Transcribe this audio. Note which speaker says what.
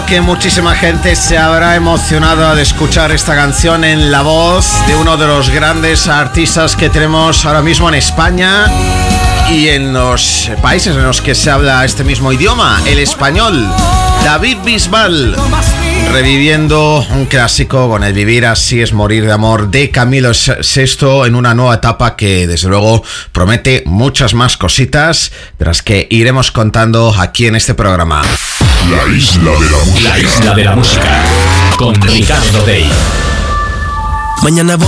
Speaker 1: seguro que muchísima gente se habrá emocionado al escuchar esta canción en la voz de uno de los grandes artistas que tenemos ahora mismo en España y en los países en los que se habla este mismo idioma, el español. David Bisbal, reviviendo un clásico con el Vivir así es morir de amor de Camilo VI en una nueva etapa que desde luego promete muchas más cositas de las que iremos contando aquí en este programa.
Speaker 2: La Isla de la Música.
Speaker 3: La Isla de la Música con Ricardo Day.
Speaker 4: Mañana